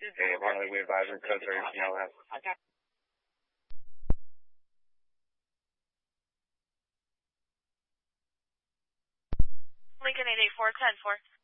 Okay, apparently we advise our codes are, Lincoln 884, 10-4.